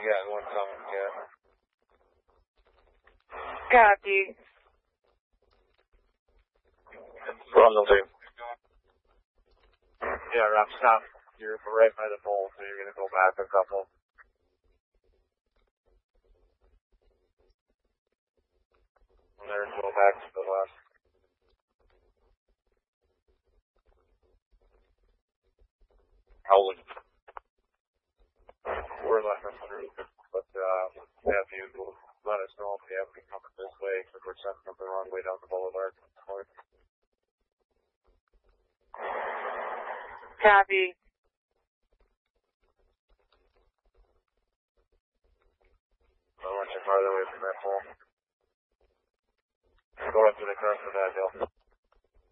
got one coming, yeah. Copy. Brundle team. Yeah, Rob, stop. You're right by the pole, so you're going to go back a couple. And then go back to the left. Howling. We're left on through, but have you let us know if you have to come this way, because we're setting up the wrong way down the boulevard. Copy. I want you farther away from that pole. Go up to the crest of that hill.